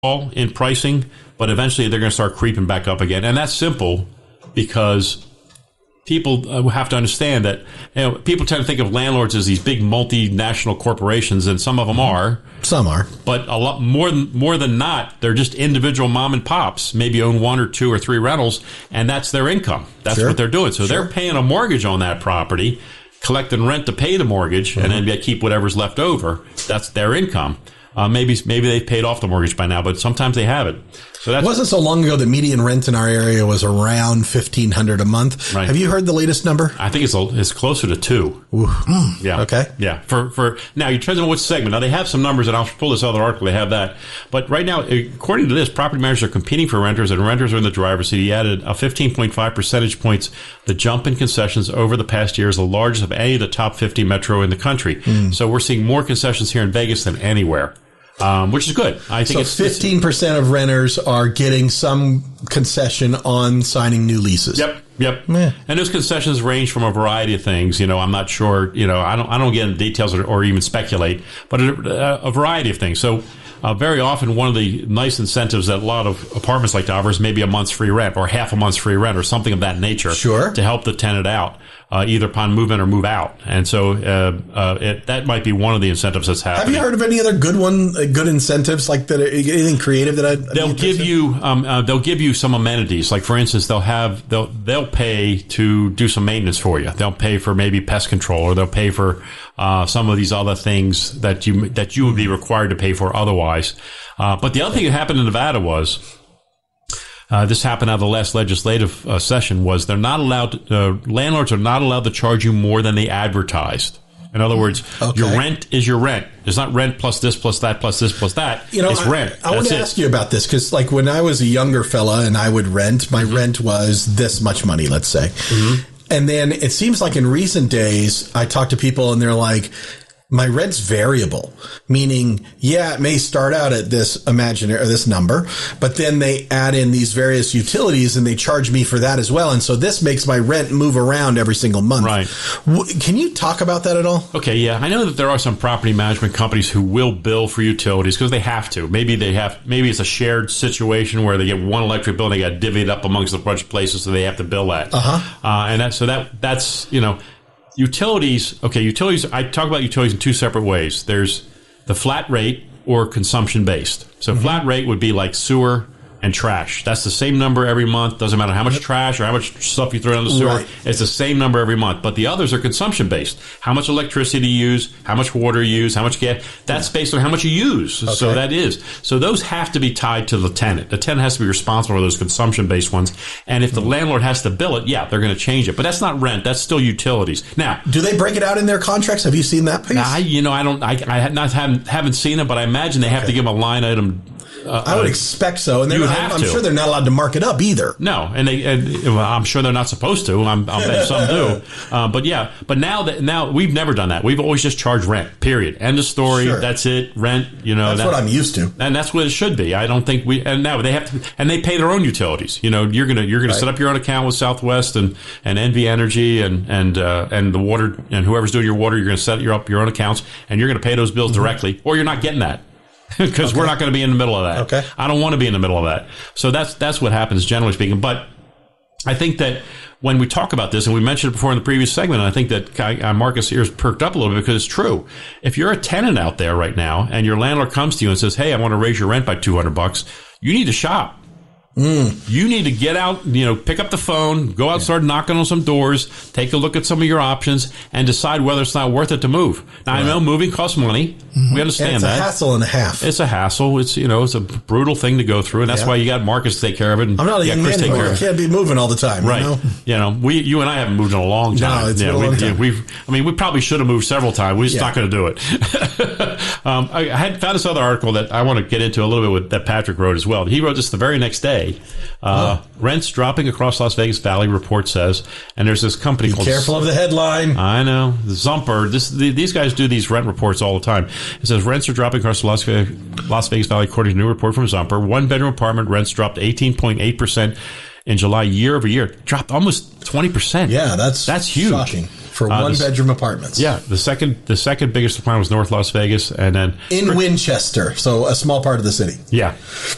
in pricing, but eventually they're going to start creeping back up again. And that's simple because people have to understand that people tend to think of landlords as these big multinational corporations, and some of them are. Some are. But a lot more than not, they're just individual mom and pops, maybe own 1 or 2 or 3 rentals, and that's their income. That's what they're doing. So they're paying a mortgage on that property, collecting rent to pay the mortgage, and then they keep whatever's left over. That's their income. Maybe they've paid off the mortgage by now, but sometimes they haven't. So it wasn't so long ago that median rent in our area was around $1,500 a month. Right. Have you heard the latest number? I think it's closer to 2. Yeah. Okay. Yeah. For now, you depends on which segment. Now they have some numbers, and I'll pull this other article. They have that, but right now, according to this, property managers are competing for renters, and renters are in the driver's seat. He added a 15.5 percentage points. The jump in concessions over the past year is the largest of any of the top 50 metro in the country. So we're seeing more concessions here in Vegas than anywhere. Which is good. I think so 15% of renters are getting some concession on signing new leases. Yep. And those concessions range from a variety of things. I'm not sure. I don't get into details or even speculate, but a variety of things. So very often, one of the nice incentives that a lot of apartments like to offer is maybe a month's free rent or half a month's free rent or something of that nature. Sure. To help the tenant out. Either upon move in or move out. And so that might be one of the incentives that's happening. Have you heard of any other good incentives like that? Anything creative that they'll give you some amenities. Like for instance, they'll pay to do some maintenance for you. They'll pay for maybe pest control, or they'll pay for some of these other things that you would be required to pay for otherwise. But the other thing that happened in Nevada was, this happened out of the last legislative session, was they're not allowed landlords are not allowed to charge you more than they advertised. In other words, your rent is your rent. It's not rent plus this plus that plus this plus that. It's rent. I want to ask you about this because, like, when I was a younger fella and I would rent, my rent was this much money, let's say. And then it seems like in recent days, I talk to people and they're like, my rent's variable, meaning, it may start out at this imaginary or this number, but then they add in these various utilities and they charge me for that as well. And so this makes my rent move around every single month. Right. Can you talk about that at all? Okay. Yeah. I know that there are some property management companies who will bill for utilities because they have to. Maybe it's a shared situation where they get one electric bill and they got divvied up amongst a bunch of places, so they have to bill that. And that's utilities. Okay, utilities. I talk about utilities in 2 separate ways. There's the flat rate or consumption based. So flat rate would be like sewer and trash. That's the same number every month. Doesn't matter how much trash or how much stuff you throw in the sewer. Right. It's the same number every month. But the others are consumption based. How much electricity you use, how much water you use, how much gas. That's based on how much you use. Okay. So that is. So those have to be tied to the tenant. The tenant has to be responsible for those consumption based ones. And if the landlord has to bill it, they're going to change it. But that's not rent. That's still utilities. Now, do they break it out in their contracts? Have you seen that piece? I haven't seen it, but I imagine they have to give a line item. I would expect so, and I'm sure they're not allowed to mark it up either. No, and I'm sure they're not supposed to. I'll bet some do. But now we've never done that. We've always just charged rent. Period. End of story. Sure. That's it. Rent. That's what I'm used to, and that's what it should be. I don't think and now they have to, and they pay their own utilities. You're gonna set up your own account with Southwest and NV Energy and the water, and whoever's doing your water. You're gonna set up your own accounts, and you're gonna pay those bills directly, or you're not getting that. Because we're not going to be in the middle of that. Okay. I don't want to be in the middle of that. So that's what happens, generally speaking. But I think that when we talk about this, and we mentioned it before in the previous segment, and I think that Marcus' ears perked up a little bit because it's true. If you're a tenant out there right now and your landlord comes to you and says, hey, I want to raise your rent by $200, you need to shop. You need to get out, pick up the phone, go out, start knocking on some doors, take a look at some of your options, and decide whether it's not worth it to move. Now, I know moving costs money. We understand that. It's a hassle and a half. It's a hassle. It's, it's a brutal thing to go through, and that's why you got Marcus to take care of it. And I'm not a young man anymore. I can't be moving all the time. Right. You and I haven't moved in a long time. No, it's been a long time. We probably should have moved several times. We're just not going to do it. I had found this other article that I want to get into a little bit that Patrick wrote as well. He wrote this the very next day. Rents dropping across Las Vegas Valley, report says, and there's this company called... Be careful of the headline. I know. Zumper. These guys do these rent reports all the time. It says rents are dropping across the Las Vegas Valley, according to a new report from Zumper. One-bedroom apartment rents dropped 18.8% in July year over year. Dropped almost 20%. Yeah, that's huge. Shocking. For one-bedroom apartments. Yeah, the second biggest apartment was North Las Vegas, and then... In Winchester, so a small part of the city. Yeah.